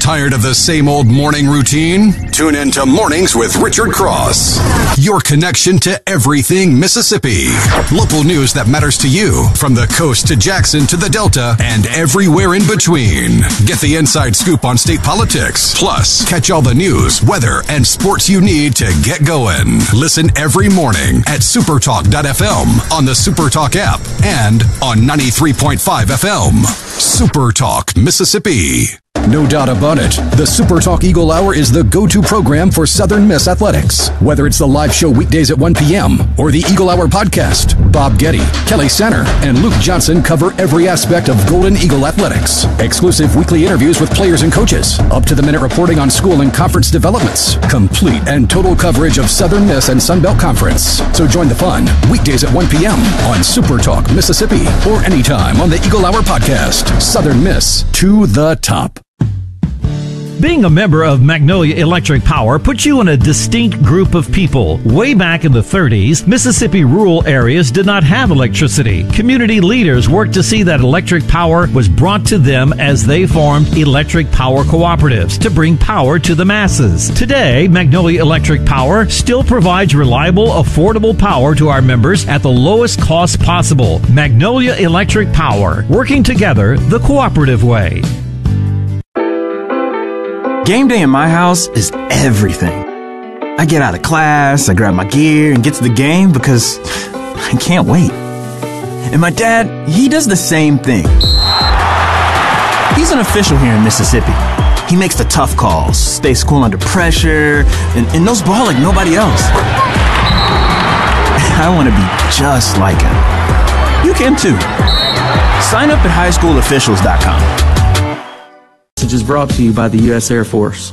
Tired of the same old morning routine? Tune in to Mornings with Richard Cross. Your connection to everything Mississippi. Local news that matters to you, from the coast to Jackson to the Delta and everywhere in between. Get the inside scoop on state politics. Plus, catch all the news, weather, and sports you need to get going. Listen every morning at supertalk.fm, on the Supertalk app, and on 93.5 FM. Supertalk, Mississippi. No doubt about it, the Supertalk Eagle Hour is the go-to program for Southern Miss athletics. Whether it's the live show weekdays at 1 p.m. or the Eagle Hour podcast, Bob Getty, Kelly Sanner, and Luke Johnson cover every aspect of Golden Eagle athletics. Exclusive weekly interviews with players and coaches, up-to-the-minute reporting on school and conference developments, complete and total coverage of Southern Miss and Sun Belt Conference. So join the fun weekdays at 1 p.m. on Supertalk Mississippi or anytime on the Eagle Hour podcast. Southern Miss to the top. Being a member of Magnolia Electric Power puts you in a distinct group of people. Way back in the 30s, Mississippi rural areas did not have electricity. Community leaders worked to see that electric power was brought to them as they formed electric power cooperatives to bring power to the masses. Today, Magnolia Electric Power still provides reliable, affordable power to our members at the lowest cost possible. Magnolia Electric Power, working together the cooperative way. Game day in my house is everything. I get out of class, I grab my gear, and get to the game because I can't wait. And my dad, he does the same thing. He's an official here in Mississippi. He makes the tough calls, stays cool under pressure, and knows ball like nobody else. I want to be just like him. You can too. Sign up at highschoolofficials.com. Message is brought to you by the U.S. Air Force.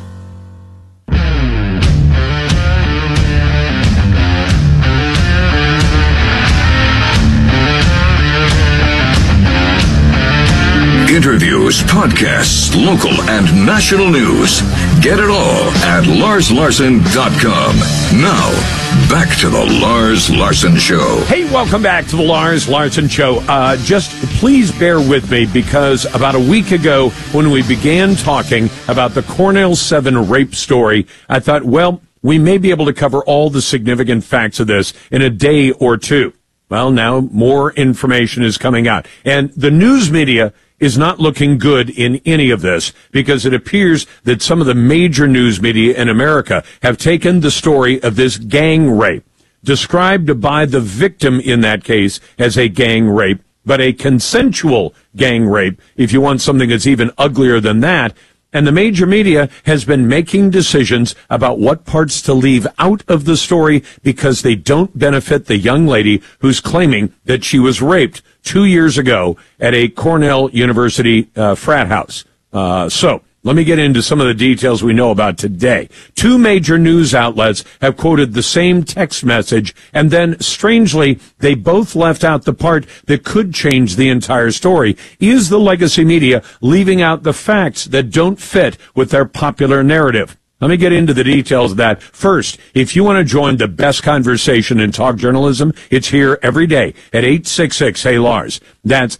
Interviews, podcasts, local and national news. Get it all at LarsLarson.com. Now, back to the Lars Larson Show. Hey, welcome back to the Lars Larson Show. Just please bear with me, because about a week ago when we began talking about the Cornell 7 rape story, I thought, well, we may be able to cover all the significant facts of this in a day or two. Well, now more information is coming out. And the news media is not looking good in any of this, because it appears that some of the major news media in America have taken the story of this gang rape, described by the victim in that case as a gang rape, but a consensual gang rape, if you want something that's even uglier than that. And the major media has been making decisions about what parts to leave out of the story because they don't benefit the young lady who's claiming that she was raped 2 years ago at a Cornell University frat house. So let me get into some of the details we know about today. 2 major news outlets have quoted the same text message, and then, strangely, they both left out the part that could change the entire story. Is the legacy media leaving out the facts that don't fit with their popular narrative? Let me get into the details of that. First, if you want to join the best conversation in talk journalism, it's here every day at 866-HEY-LARS. That's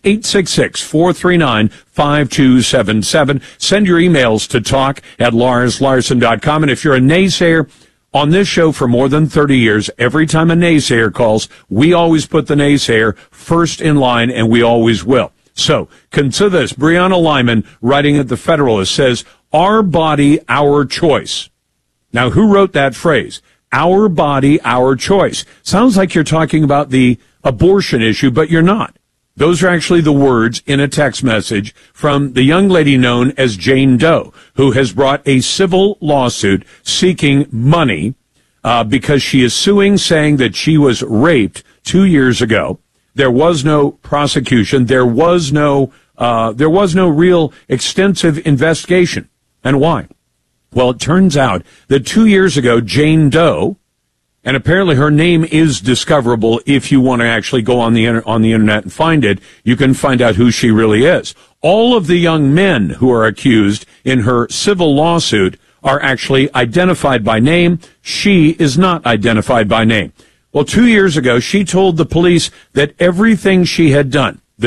866-439-5277. Send your emails to talk@LarsLarson.com. And if you're a naysayer, on this show for more than 30 years, every time a naysayer calls, we always put the naysayer first in line, and we always will. So, consider this. Brianna Lyman, writing at The Federalist, says, "Our body, our choice." Now, who wrote that phrase? Our body, our choice. Sounds like you're talking about the abortion issue, but you're not. Those are actually the words in a text message from the young lady known as Jane Doe, who has brought a civil lawsuit seeking money because she is suing, saying that she was raped 2 years ago. There was no prosecution. There was no real extensive investigation. And why? Well, it turns out that 2 years ago, Jane Doe, and apparently her name is discoverable if you want to actually go on the internet and find it, you can find out who she really is. All of the young men who are accused in her civil lawsuit are actually identified by name. She is not identified by name. Well, 2 years ago, she told the police that everything she had done,